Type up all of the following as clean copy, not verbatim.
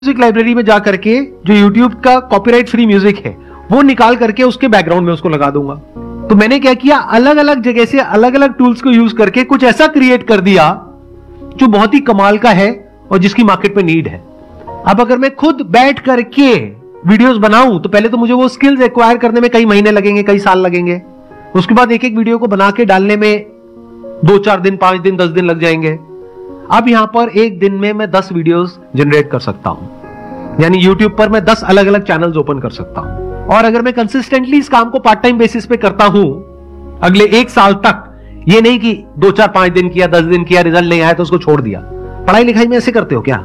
Music library में जा करके जो YouTube का कॉपीराइट फ्री म्यूजिक है वो निकाल करके उसके बैकग्राउंड में उसको लगा दूंगा। तो मैंने क्या किया, अलग अलग जगह से अलग अलग टूल्स को यूज करके कुछ ऐसा क्रिएट कर दिया जो बहुत ही कमाल का है और जिसकी मार्केट में नीड है। अब अगर मैं खुद बैठ करके वीडियोस बनाऊं तो पहले तो मुझे वो स्किल्स एक्वायर करने में कई महीने लगेंगे, कई साल लगेंगे। उसके बाद एक एक वीडियो को बना के डालने में 2-4 दिन, 5 दिन, 10 दिन लग जाएंगे। अब यहां पर एक दिन में मैं 10 वीडियोस जनरेट कर सकता हूं, यानी YouTube पर मैं 10 अलग अलग चैनल्स ओपन कर सकता हूं। और अगर मैं कंसिस्टेंटली इस काम को पार्ट टाइम बेसिस पे करता हूं अगले 1 साल तक, ये नहीं कि 2-4-5 दिन किया, 10 दिन किया, रिजल्ट नहीं आया तो उसको छोड़ दिया। पढ़ाई लिखाई में ऐसे करते हो क्या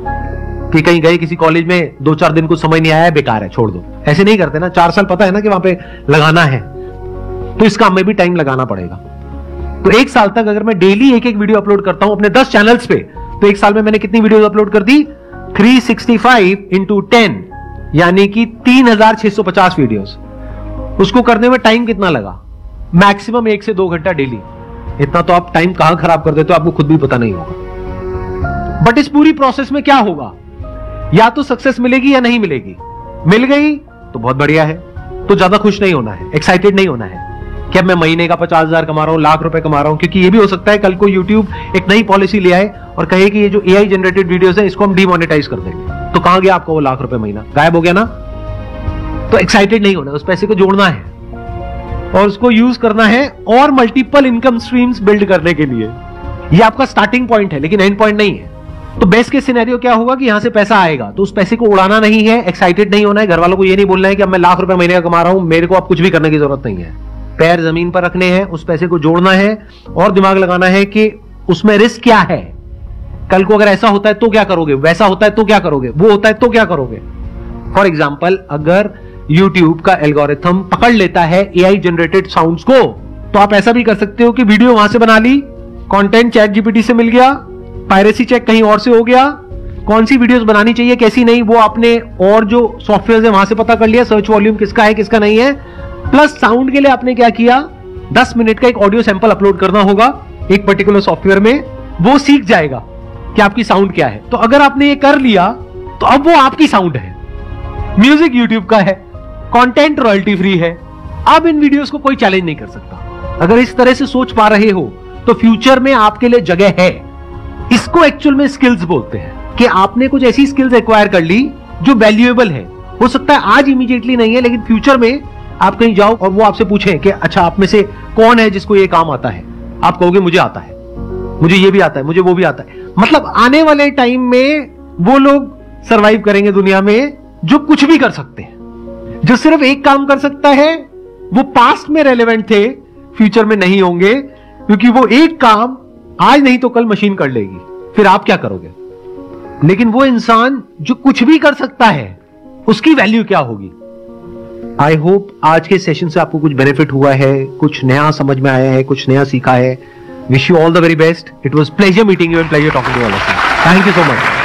कि कहीं गए किसी कॉलेज में, 2-4 दिन कुछ समझ नहीं आया, बेकार है, छोड़ दो, ऐसे नहीं करते ना। 4 साल पता है ना कि वहां पे लगाना है, तो इस काम में भी टाइम लगाना पड़ेगा। तो 1 साल तक अगर मैं डेली एक एक वीडियो अपलोड करता हूं अपने 10 चैनल्स पे, तो 1 साल में मैंने कितनी वीडियोस अपलोड कर दी? 365 into 10, यानी कि 3650 वीडियोस। उसको करने में टाइम कितना लगा? मैक्सिमम 1 से 2 घंटा डेली। इतना तो आप टाइम कहां खराब कर देते हो आपको खुद भी पता नहीं होगा। बट इस पूरी प्रोसेस में क्या होगा, या तो सक्सेस मिलेगी या नहीं मिलेगी। मिल गई तो बहुत बढ़िया है, तो ज्यादा खुश नहीं होना है, एक्साइटेड नहीं होना है कि अब मैं महीने का 50,000 कमा रहा हूं, लाख रुपए कमा रहा हूं। क्योंकि ये भी हो सकता है कल को YouTube एक नई पॉलिसी ले आए और कहे कि ये जो AI जनरेटेड वीडियोस है इसको हम डीमोनेटाइज कर देंगे, तो कहां गया आपका वो लाख रुपए महीना? गायब हो गया ना। तो एक्साइटेड नहीं होना, उस पैसे को जोड़ना है और उसको यूज करना है और मल्टीपल इनकम स्ट्रीम्स बिल्ड करने के लिए। ये आपका स्टार्टिंग पॉइंट है लेकिन एंड पॉइंट नहीं है। तो बेस्ट केस सिनेरियो क्या होगा कि यहां से पैसा आएगा तो उस पैसे को उड़ाना नहीं है, एक्साइटेड नहीं होना है, घर वालों को ये नहीं बोलना है कि अब मैं लाख रुपए महीने का कमा रहा हूं, मेरे को अब कुछ भी करने की जरूरत नहीं है। पैर जमीन पर रखने हैं, उस पैसे को जोड़ना है और दिमाग लगाना है कि उसमें रिस्क क्या है। कल को अगर ऐसा होता है तो क्या करोगे, वैसा होता है तो क्या करोगे, वो होता है तो क्या करोगे। फॉर एग्जाम्पल, अगर YouTube का एल्गोरिथम पकड़ लेता है AI जनरेटेड साउंड्स को, तो आप ऐसा भी कर सकते हो कि वीडियो वहां से बना ली, कंटेंट ChatGPT से मिल गया, पायरेसी चेक कहीं और से हो गया, कौन सी वीडियोस बनानी चाहिए कैसी नहीं वो आपने और जो सॉफ्टवेयर है वहां से पता कर लिया, सर्च वॉल्यूम किसका है किसका नहीं है। प्लस साउंड के लिए आपने क्या किया, 10 मिनट का एक ऑडियो सैंपल अपलोड करना होगा एक पर्टिकुलर सॉफ्टवेयर में, वो सीख जाएगा कि आपकी साउंड क्या है। तो अगर आपने ये कर लिया तो अब वो आपकी साउंड है। म्यूजिक YouTube का है, कंटेंट रॉयल्टी फ्री है। अब इन वीडियोस को कोई चैलेंज नहीं कर सकता। अगर इस तरह से सोच पा रहे हो तो फ्यूचर में आपके लिए जगह है। इसको एक्चुअल में स्किल्स बोलते हैं कि आपने कुछ ऐसी स्किल्स एक्वायर कर ली जो वैल्यूएबल है। हो सकता है आज इमीडिएटली नहीं है, लेकिन फ्यूचर में आप कहीं जाओ और वो आपसे पूछें कि अच्छा आप में से कौन है जिसको ये काम आता है, आप कहोगे मुझे आता है, मुझे ये भी आता है, मुझे वो भी आता है। मतलब आने वाले टाइम में वो लोग सरवाइव करेंगे दुनिया में जो कुछ भी कर सकते हैं। जो सिर्फ एक काम कर सकता है वो पास्ट में रेलेवेंट थे, फ्यूचर में नहीं होंगे, क्योंकि वो एक काम आज नहीं तो कल मशीन कर लेगी। फिर आप क्या करोगे? लेकिन वो इंसान जो कुछ भी कर सकता है उसकी वैल्यू क्या होगी? आई होप आज के सेशन से आपको कुछ बेनिफिट हुआ है, कुछ नया समझ में आया है, कुछ नया सीखा है। Wish you all the very best. It was pleasure meeting you and pleasure talking to all of you. Thank you so much.